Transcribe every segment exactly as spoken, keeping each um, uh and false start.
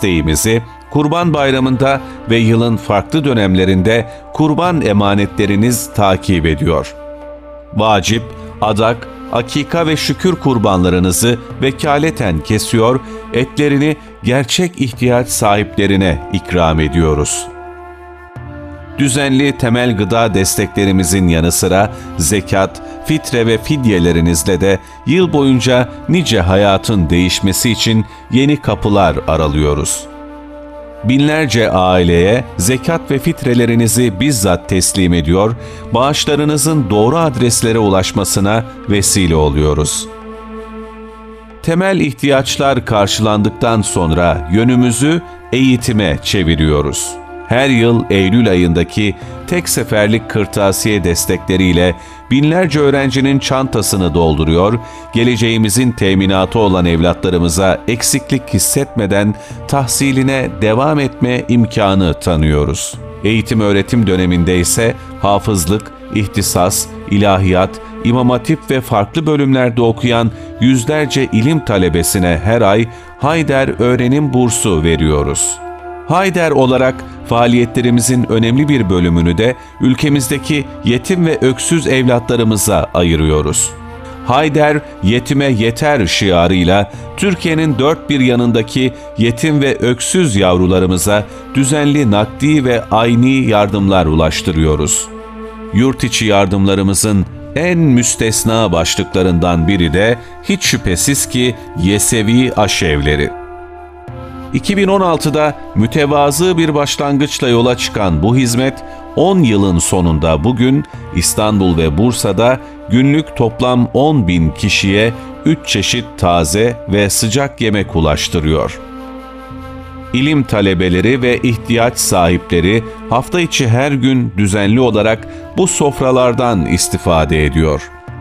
desteğimizi Kurban Bayramı'nda ve yılın farklı dönemlerinde kurban emanetleriniz takip ediyor. Vacip, adak, akika ve şükür kurbanlarınızı vekaleten kesiyor, etlerini gerçek ihtiyaç sahiplerine ikram ediyoruz. Düzenli temel gıda desteklerimizin yanı sıra zekat, fitre ve fidyelerinizle de yıl boyunca nice hayatın değişmesi için yeni kapılar aralıyoruz. Binlerce aileye zekat ve fitrelerinizi bizzat teslim ediyor, bağışlarınızın doğru adreslere ulaşmasına vesile oluyoruz. Temel ihtiyaçlar karşılandıktan sonra yönümüzü eğitime çeviriyoruz. Her yıl Eylül ayındaki tek seferlik kırtasiye destekleriyle binlerce öğrencinin çantasını dolduruyor, geleceğimizin teminatı olan evlatlarımıza eksiklik hissetmeden tahsiline devam etme imkanı tanıyoruz. Eğitim öğretim döneminde ise hafızlık, ihtisas, ilahiyat, İmam Hatip ve farklı bölümlerde okuyan yüzlerce ilim talebesine her ay Hayder Öğrenim Bursu veriyoruz. Hayder olarak faaliyetlerimizin önemli bir bölümünü de ülkemizdeki yetim ve öksüz evlatlarımıza ayırıyoruz. Hayder, yetime yeter şiarıyla Türkiye'nin dört bir yanındaki yetim ve öksüz yavrularımıza düzenli nakdi ve ayni yardımlar ulaştırıyoruz. Yurt içi yardımlarımızın en müstesna başlıklarından biri de hiç şüphesiz ki Yesevi Aşevleri. iki bin on altıda mütevazı bir başlangıçla yola çıkan bu hizmet, on yılın sonunda bugün İstanbul ve Bursa'da günlük toplam on bin kişiye üç çeşit taze ve sıcak yemek ulaştırıyor. İlim talebeleri ve ihtiyaç sahipleri hafta içi her gün düzenli olarak bu sofralardan istifade ediyor.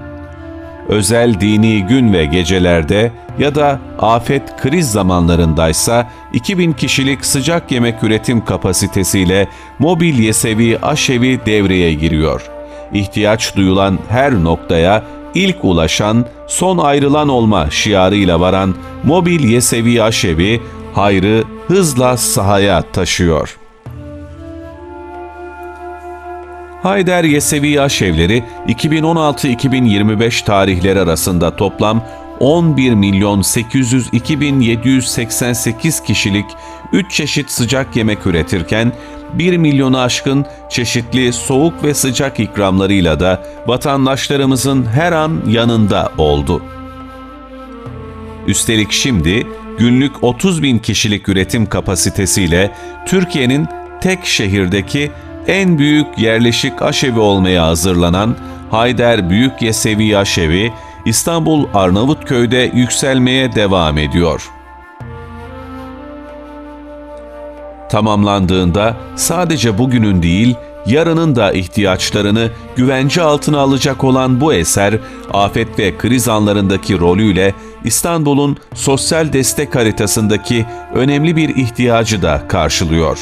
Özel dini gün ve gecelerde ya da afet kriz zamanlarındaysa iki bin kişilik sıcak yemek üretim kapasitesiyle mobil Yesevi Aşevi devreye giriyor. İhtiyaç duyulan her noktaya ilk ulaşan, son ayrılan olma şiarıyla varan mobil Yesevi Aşevi, hayrı hızla sahaya taşıyor. Hayder Yesevi Aşevleri iki bin on altı iki bin yirmi beş tarihleri arasında toplam on bir milyon sekiz yüz iki bin yedi yüz seksen sekiz kişilik üç çeşit sıcak yemek üretirken bir milyonu aşkın çeşitli soğuk ve sıcak ikramlarıyla da vatandaşlarımızın her an yanında oldu. Üstelik şimdi günlük otuz bin kişilik üretim kapasitesiyle Türkiye'nin tek şehirdeki en büyük yerleşik aşevi olmaya hazırlanan Hayder Büyük Yesevi Aşevi, İstanbul Arnavutköy'de yükselmeye devam ediyor. Tamamlandığında sadece bugünün değil, yarının da ihtiyaçlarını güvence altına alacak olan bu eser, afet ve kriz anlarındaki rolüyle İstanbul'un sosyal destek haritasındaki önemli bir ihtiyacı da karşılıyor.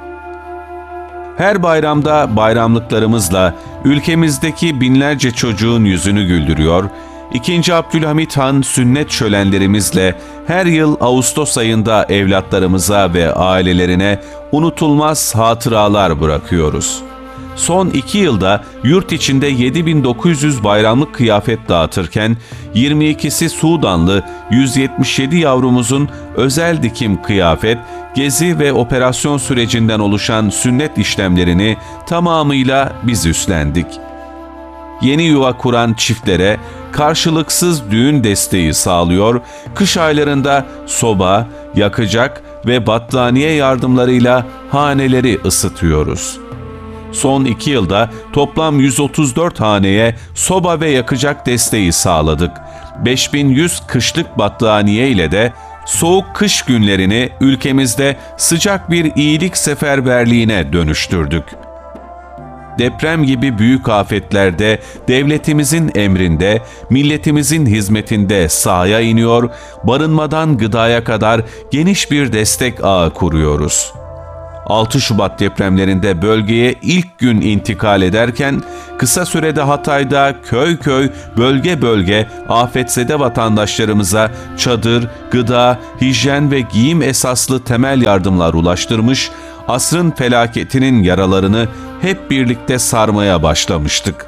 Her bayramda bayramlıklarımızla ülkemizdeki binlerce çocuğun yüzünü güldürüyor, İkinci Abdülhamit Han sünnet şölenlerimizle her yıl Ağustos ayında evlatlarımıza ve ailelerine unutulmaz hatıralar bırakıyoruz. Son iki yılda yurt içinde yedi bin dokuz yüz bayramlık kıyafet dağıtırken yirmi ikisi Sudanlı yüz yetmiş yedi yavrumuzun özel dikim kıyafet, gezi ve operasyon sürecinden oluşan sünnet işlemlerini tamamıyla biz üstlendik. Yeni yuva kuran çiftlere karşılıksız düğün desteği sağlıyor, kış aylarında soba, yakacak ve battaniye yardımlarıyla haneleri ısıtıyoruz. Son iki yılda toplam yüz otuz dört haneye soba ve yakacak desteği sağladık. beş bin yüz kışlık battaniye ile de soğuk kış günlerini ülkemizde sıcak bir iyilik seferberliğine dönüştürdük. Deprem gibi büyük afetlerde devletimizin emrinde, milletimizin hizmetinde sahaya iniyor, barınmadan gıdaya kadar geniş bir destek ağı kuruyoruz. altı Şubat depremlerinde bölgeye ilk gün intikal ederken, kısa sürede Hatay'da köy köy, bölge bölge afetzede vatandaşlarımıza çadır, gıda, hijyen ve giyim esaslı temel yardımlar ulaştırmış, asrın felaketinin yaralarını hep birlikte sarmaya başlamıştık.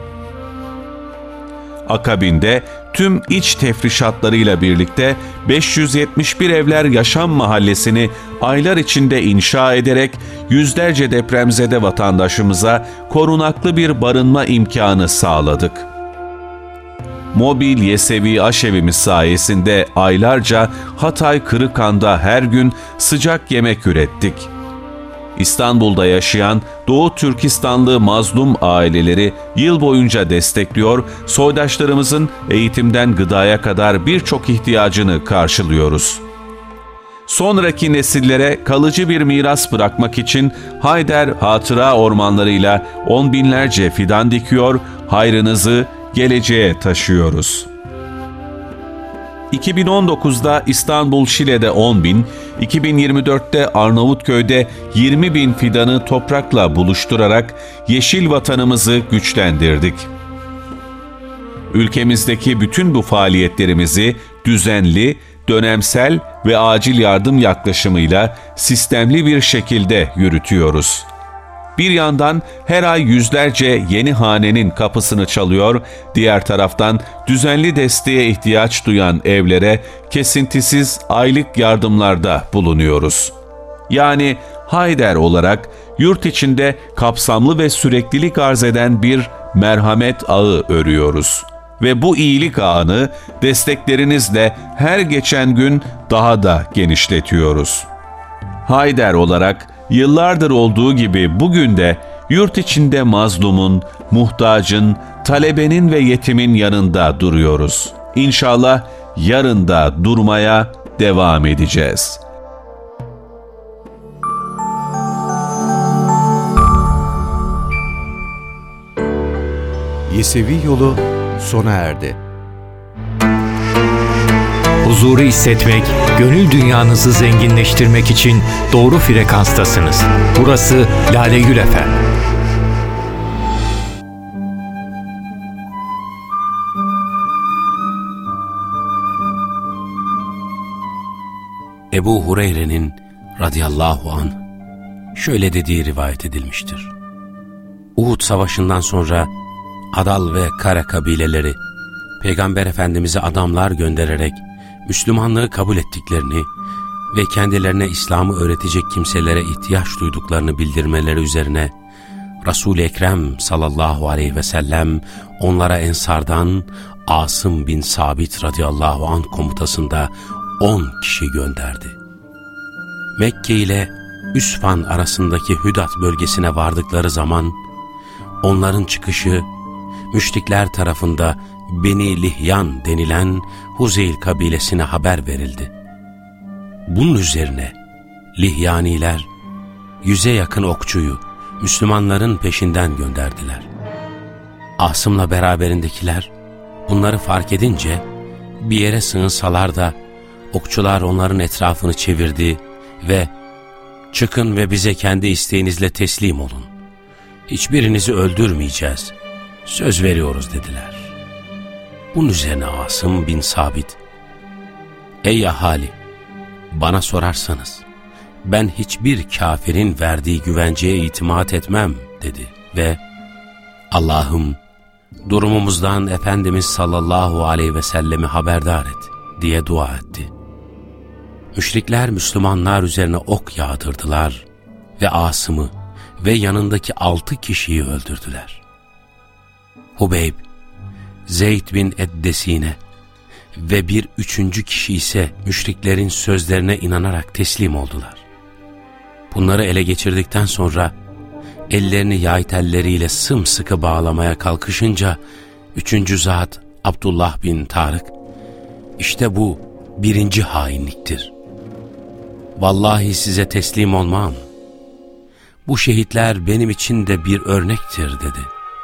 Akabinde tüm iç tefrişatlarıyla birlikte beş yüz yetmiş bir Evler Yaşam Mahallesi'ni aylar içinde inşa ederek yüzlerce depremzede vatandaşımıza korunaklı bir barınma imkanı sağladık. Mobil Yesevi Aşevimiz sayesinde aylarca Hatay Kırıkhan'da her gün sıcak yemek ürettik. İstanbul'da yaşayan Doğu Türkistanlı mazlum aileleri yıl boyunca destekliyor, soydaşlarımızın eğitimden gıdaya kadar birçok ihtiyacını karşılıyoruz. Sonraki nesillere kalıcı bir miras bırakmak için Hayder Hatıra Ormanları'yla on binlerce fidan dikiyor, hayrınızı geleceğe taşıyoruz. iki bin on dokuzda İstanbul Şile'de on bin, iki bin yirmi dörtte Arnavutköy'de yirmi bin fidanı toprakla buluşturarak yeşil vatanımızı güçlendirdik. Ülkemizdeki bütün bu faaliyetlerimizi düzenli, dönemsel ve acil yardım yaklaşımıyla sistemli bir şekilde yürütüyoruz. Bir yandan her ay yüzlerce yeni hanenin kapısını çalıyor, diğer taraftan düzenli desteğe ihtiyaç duyan evlere kesintisiz aylık yardımlarda bulunuyoruz. Yani Hayder olarak yurt içinde kapsamlı ve süreklilik arz eden bir merhamet ağı örüyoruz. Ve bu iyilik ağını desteklerinizle her geçen gün daha da genişletiyoruz. Hayder olarak yıllardır olduğu gibi bugün de yurt içinde mazlumun, muhtacın, talebenin ve yetimin yanında duruyoruz. İnşallah yarın da durmaya devam edeceğiz. Yesevi Yolu sona erdi. Huzuru hissetmek, gönül dünyanızı zenginleştirmek için doğru frekanstasınız. Burası Lale Gül F M. Ebu Hureyre'nin radıyallahu anh şöyle dediği rivayet edilmiştir. Uhud Savaşı'ndan sonra Adal ve Kare kabileleri Peygamber Efendimiz'e adamlar göndererek Müslümanlığı kabul ettiklerini ve kendilerine İslam'ı öğretecek kimselere ihtiyaç duyduklarını bildirmeleri üzerine Resul-i Ekrem sallallahu aleyhi ve sellem onlara Ensar'dan Asım bin Sabit radıyallahu anh komutasında on kişi gönderdi. Mekke ile Üsfan arasındaki Hüdat bölgesine vardıkları zaman onların çıkışı müşrikler tarafında Beni Lihyan denilen Huzeyl kabilesine haber verildi. Bunun üzerine Lihyaniler yüze yakın okçuyu Müslümanların peşinden gönderdiler. Asım'la beraberindekiler bunları fark edince bir yere sığınsalar da okçular onların etrafını çevirdi ve "Çıkın ve bize kendi isteğinizle teslim olun. Hiçbirinizi öldürmeyeceğiz. Söz veriyoruz" dediler. Bunun üzerine Asım bin Sabit, "Ey ahali, bana sorarsanız ben hiçbir kafirin verdiği güvenceye itimat etmem" dedi ve "Allah'ım durumumuzdan Efendimiz sallallahu aleyhi ve sellemi haberdar et" diye dua etti. Müşrikler Müslümanlar üzerine ok yağdırdılar ve Asım'ı ve yanındaki altı kişiyi öldürdüler. Hubeyb, Zeyd bin Eddesine ve bir üçüncü kişi ise müşriklerin sözlerine inanarak teslim oldular. Bunları ele geçirdikten sonra ellerini yay telleriyle sımsıkı bağlamaya kalkışınca üçüncü zat Abdullah bin Tarık, "İşte bu birinci hainliktir. Vallahi size teslim olmam. Bu şehitler benim için de bir örnektir" dedi.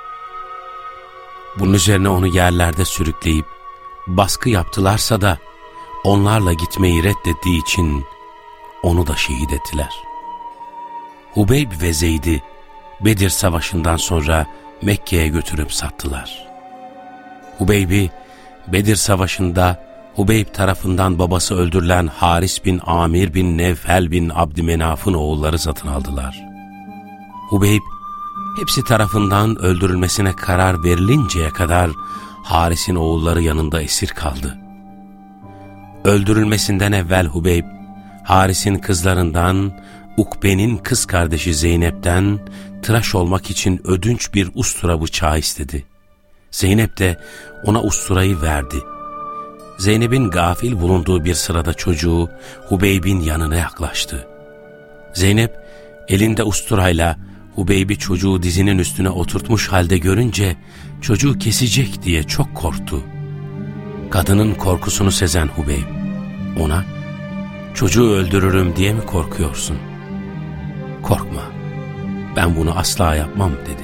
Bunun üzerine onu yerlerde sürükleyip baskı yaptılarsa da onlarla gitmeyi reddettiği için onu da şehit ettiler. Hubeyb ve Zeyd'i Bedir Savaşı'ndan sonra Mekke'ye götürüp sattılar. Hubeyb'i Bedir Savaşı'nda Hubeyb tarafından babası öldürülen Haris bin Amir bin Nevfel bin Abdümenaf'ın oğulları satın aldılar. Hubeyb, hepsi tarafından öldürülmesine karar verilinceye kadar Haris'in oğulları yanında esir kaldı. Öldürülmesinden evvel Hubeyb, Haris'in kızlarından Ukbe'nin kız kardeşi Zeynep'ten tıraş olmak için ödünç bir ustura bıçağı istedi. Zeynep de ona usturayı verdi. Zeynep'in gafil bulunduğu bir sırada çocuğu Hubeyb'in yanına yaklaştı. Zeynep elinde usturayla Hubeyb'i çocuğu dizinin üstüne oturtmuş halde görünce çocuğu kesecek diye çok korktu. Kadının korkusunu sezen Hubeyb ona "Çocuğu öldürürüm diye mi korkuyorsun? Korkma, ben bunu asla yapmam" dedi.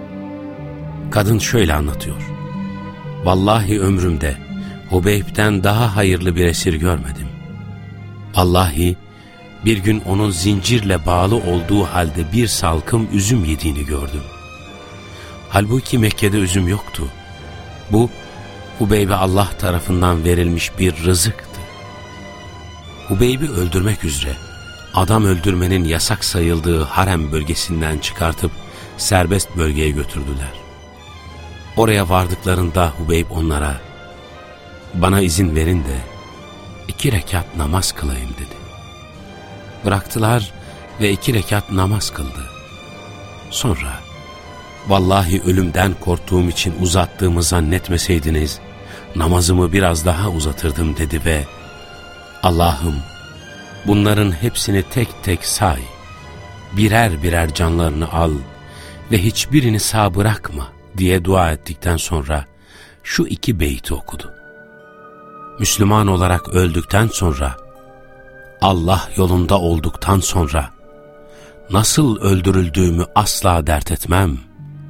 Kadın şöyle anlatıyor: "Vallahi ömrümde Hubeyb'den daha hayırlı bir esir görmedim. Vallahi bir gün onun zincirle bağlı olduğu halde bir salkım üzüm yediğini gördüm. Halbuki Mekke'de üzüm yoktu. Bu Hubeyb'e Allah tarafından verilmiş bir rızıktı." Hubeyb'i öldürmek üzere adam öldürmenin yasak sayıldığı harem bölgesinden çıkartıp serbest bölgeye götürdüler. Oraya vardıklarında Hubeyb onlara "Bana izin verin de iki rekat namaz kılayım" dedi. Bıraktılar ve iki rekat namaz kıldı. Sonra "Vallahi ölümden korktuğum için uzattığımı zannetmeseydiniz namazımı biraz daha uzatırdım" dedi ve "Allah'ım, bunların hepsini tek tek say, birer birer canlarını al ve hiçbirini sağ bırakma" diye dua ettikten sonra şu iki beyti okudu. Müslüman olarak öldükten sonra, Allah yolunda olduktan sonra, nasıl öldürüldüğümü asla dert etmem.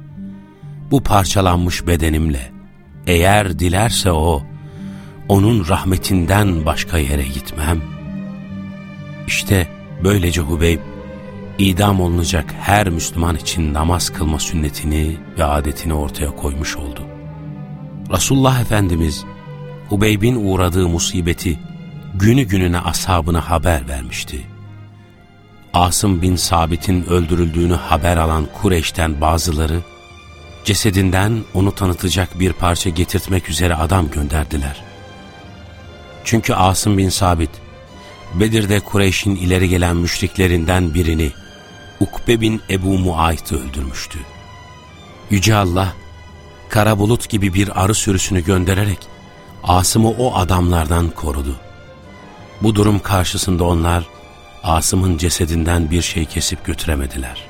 Bu parçalanmış bedenimle, eğer dilerse o, onun rahmetinden başka yere gitmem. İşte böylece Hubeyb, idam olunacak her Müslüman için namaz kılma sünnetini ve adetini ortaya koymuş oldu. Resulullah Efendimiz, Hubeyb'in uğradığı musibeti günü gününe ashabına haber vermişti. Asım bin Sabit'in öldürüldüğünü haber alan Kureyş'ten bazıları, cesedinden onu tanıtacak bir parça getirtmek üzere adam gönderdiler. Çünkü Asım bin Sabit, Bedir'de Kureyş'in ileri gelen müşriklerinden birini, Ukbe bin Ebu Muayt'ı öldürmüştü. Yüce Allah, kara bulut gibi bir arı sürüsünü göndererek Asım'ı o adamlardan korudu. Bu durum karşısında onlar Asım'ın cesedinden bir şey kesip götüremediler.